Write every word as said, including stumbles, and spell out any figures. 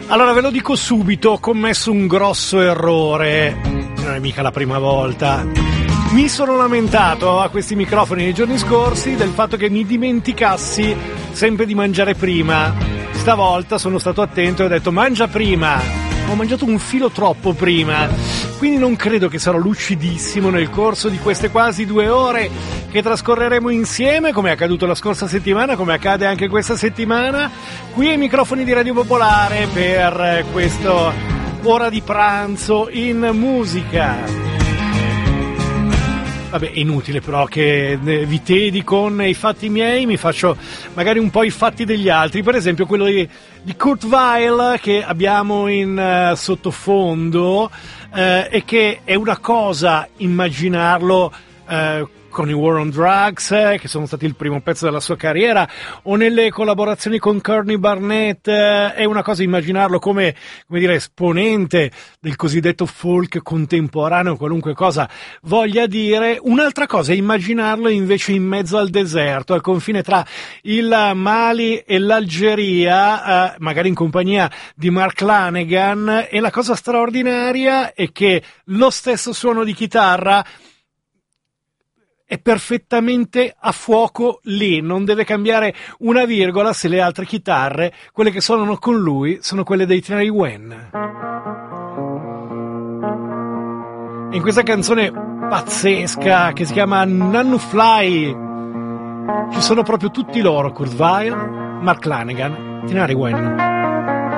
Allora ve lo dico subito, ho commesso un grosso errore, non è mica la prima volta. Mi sono lamentato a questi microfoni nei giorni scorsi del fatto che mi dimenticassi sempre di mangiare prima. Stavolta sono stato attento e ho detto mangia prima. Ho mangiato un filo troppo prima, quindi non credo che sarò lucidissimo nel corso di queste quasi due ore che trascorreremo insieme, come è accaduto la scorsa settimana, come accade anche questa settimana, qui ai microfoni di Radio Popolare per questo ora di pranzo in musica. Vabbè, è inutile però che vi tedi con i fatti miei, mi faccio magari un po' i fatti degli altri, per esempio quello di, di Kurt Weill che abbiamo in uh, sottofondo uh, e che è una cosa immaginarlo uh, con i War on Drugs, eh, che sono stati il primo pezzo della sua carriera, o nelle collaborazioni con Kearney Barnett, eh, è una cosa immaginarlo come, come dire, esponente del cosiddetto folk contemporaneo, qualunque cosa voglia dire. Un'altra cosa è immaginarlo invece in mezzo al deserto, al confine tra il Mali e l'Algeria, eh, magari in compagnia di Mark Lanegan, e la cosa straordinaria è che lo stesso suono di chitarra è perfettamente a fuoco lì, non deve cambiare una virgola se le altre chitarre, quelle che suonano con lui, sono quelle dei Tenary Wen. In questa canzone pazzesca che si chiama Nanu Fly ci sono proprio tutti loro, Kurt Weill, Mark Lanegan, Tenary Wen.